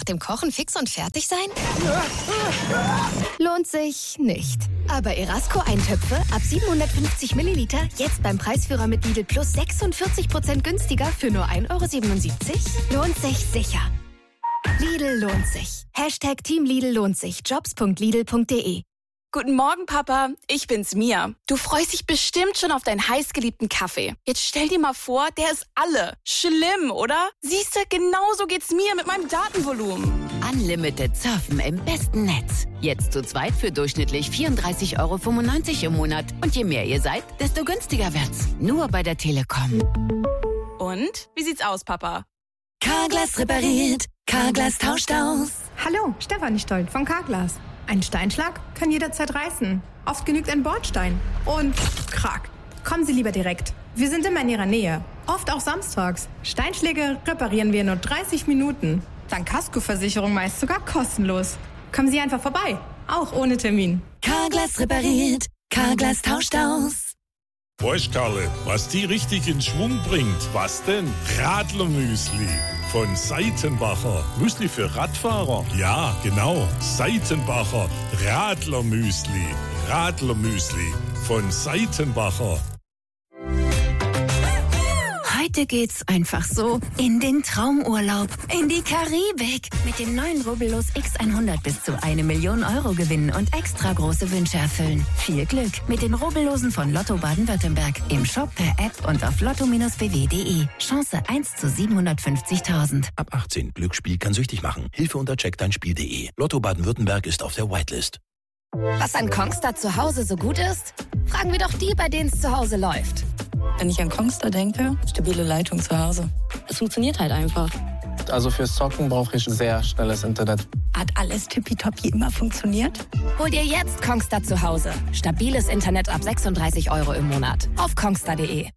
dem Kochen fix und fertig sein? Lohnt sich nicht. Aber Erasco-Eintöpfe ab 750 Milliliter jetzt beim Preisführer mit Lidl Plus 46% günstiger für nur 1,77 €? Lohnt sich sicher. Lidl lohnt sich. Hashtag Team Lidl lohnt sich. Jobs.lidl.de. Guten Morgen, Papa. Ich bin's, Mia. Du freust dich bestimmt schon auf deinen heißgeliebten Kaffee. Jetzt stell dir mal vor, der ist alle. Schlimm, oder? Siehste, genauso geht's mir mit meinem Datenvolumen. Unlimited Surfen im besten Netz. Jetzt zu zweit für durchschnittlich 34,95 € im Monat. Und je mehr ihr seid, desto günstiger wird's. Nur bei der Telekom. Und? Wie sieht's aus, Papa? Carglass repariert. Carglass tauscht aus. Hallo, Stefanie Stolt von Carglass. Ein Steinschlag kann jederzeit reißen. Oft genügt ein Bordstein. Und krack. Kommen Sie lieber direkt. Wir sind immer in Ihrer Nähe. Oft auch samstags. Steinschläge reparieren wir in nur 30 Minuten. Dank Kaskoversicherung meist sogar kostenlos. Kommen Sie einfach vorbei. Auch ohne Termin. Carglass repariert. Carglass tauscht aus. Weißt, Karle, was die richtig in Schwung bringt? Was denn? Radlermüsli von Seitenbacher. Müsli für Radfahrer? Ja, genau. Seitenbacher Radlermüsli. Radlermüsli von Seitenbacher. Heute geht's einfach so in den Traumurlaub, in die Karibik. Mit dem neuen Rubbellos X100 bis zu 1 Million € gewinnen und extra große Wünsche erfüllen. Viel Glück mit den Rubbellosen von Lotto Baden-Württemberg. Im Shop, per App und auf lotto-bw.de. Chance 1 zu 750.000. Ab 18. Glücksspiel kann süchtig machen. Hilfe unter checkdeinspiel.de. Lotto Baden-Württemberg ist auf der Whitelist. Was an Kongstar zu Hause so gut ist? Fragen wir doch die, bei denen es zu Hause läuft. Wenn ich an Kongstar denke, stabile Leitung zu Hause. Es funktioniert halt einfach. Also fürs Zocken brauche ich sehr schnelles Internet. Hat alles tippitoppi immer funktioniert? Hol dir jetzt Kongstar zu Hause. Stabiles Internet ab 36 € im Monat. Auf kongstar.de.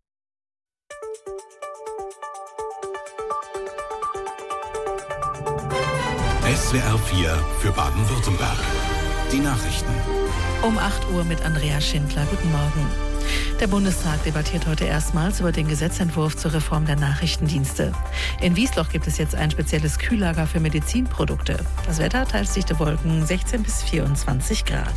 SWR 4 für Baden-Württemberg. Die Nachrichten. Um 8 Uhr mit Andrea Schindler. Guten Morgen. Der Bundestag debattiert heute erstmals über den Gesetzentwurf zur Reform der Nachrichtendienste. In Wiesloch gibt es jetzt ein spezielles Kühllager für Medizinprodukte. Das Wetter, teils dichte Wolken, 16 bis 24 Grad.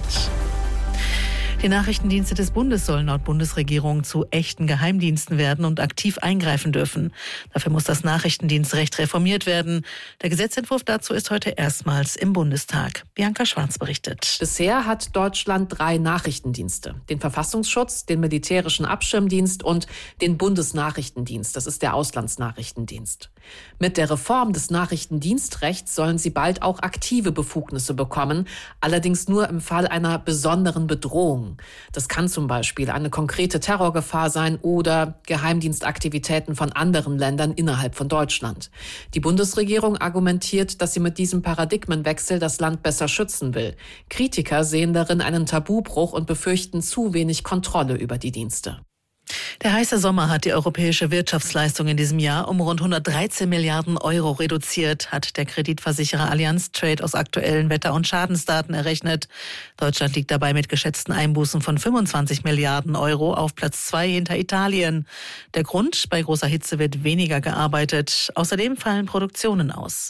Die Nachrichtendienste des Bundes sollen laut Bundesregierung zu echten Geheimdiensten werden und aktiv eingreifen dürfen. Dafür muss das Nachrichtendienstrecht reformiert werden. Der Gesetzentwurf dazu ist heute erstmals im Bundestag. Bianca Schwarz berichtet. Bisher hat Deutschland 3 Nachrichtendienste. Den Verfassungsschutz, den militärischen Abschirmdienst und den Bundesnachrichtendienst. Das ist der Auslandsnachrichtendienst. Mit der Reform des Nachrichtendienstrechts sollen sie bald auch aktive Befugnisse bekommen, allerdings nur im Fall einer besonderen Bedrohung. Das kann zum Beispiel eine konkrete Terrorgefahr sein oder Geheimdienstaktivitäten von anderen Ländern innerhalb von Deutschland. Die Bundesregierung argumentiert, dass sie mit diesem Paradigmenwechsel das Land besser schützen will. Kritiker sehen darin einen Tabubruch und befürchten zu wenig Kontrolle über die Dienste. Der heiße Sommer hat die europäische Wirtschaftsleistung in diesem Jahr um rund 113 Milliarden € reduziert, hat der Kreditversicherer Allianz Trade aus aktuellen Wetter- und Schadensdaten errechnet. Deutschland liegt dabei mit geschätzten Einbußen von 25 Milliarden € auf Platz 2 hinter Italien. Der Grund: bei großer Hitze wird weniger gearbeitet. Außerdem fallen Produktionen aus.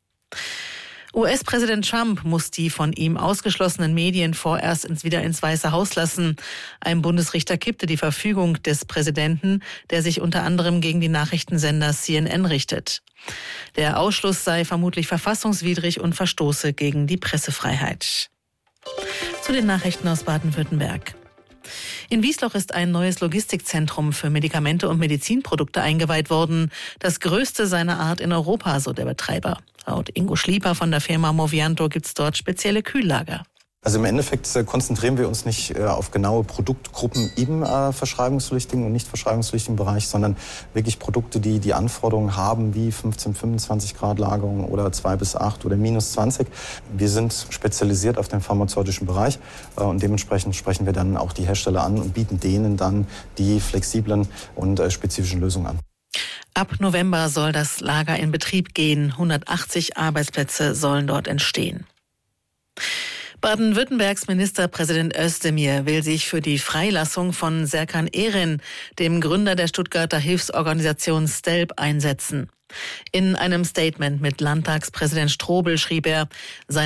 US-Präsident Trump muss die von ihm ausgeschlossenen Medien vorerst wieder ins Weiße Haus lassen. Ein Bundesrichter kippte die Verfügung des Präsidenten, der sich unter anderem gegen die Nachrichtensender CNN richtet. Der Ausschluss sei vermutlich verfassungswidrig und verstoße gegen die Pressefreiheit. Zu den Nachrichten aus Baden-Württemberg. In Wiesloch ist ein neues Logistikzentrum für Medikamente und Medizinprodukte eingeweiht worden. Das größte seiner Art in Europa, so der Betreiber. Laut Ingo Schlieper von der Firma Movianto gibt es dort spezielle Kühllager. Also im Endeffekt konzentrieren wir uns nicht auf genaue Produktgruppen im verschreibungspflichtigen und nicht verschreibungspflichtigen Bereich, sondern wirklich Produkte, die die Anforderungen haben, wie 15, 25 Grad Lagerung oder 2 bis 8 oder minus 20. Wir sind spezialisiert auf den pharmazeutischen Bereich und dementsprechend sprechen wir dann auch die Hersteller an und bieten denen dann die flexiblen und spezifischen Lösungen an. Ab November soll das Lager in Betrieb gehen. 180 Arbeitsplätze sollen dort entstehen. Baden-Württembergs Ministerpräsident Özdemir will sich für die Freilassung von Serkan Erin, dem Gründer der Stuttgarter Hilfsorganisation STELP, einsetzen. In einem Statement mit Landtagspräsident Strobel schrieb er,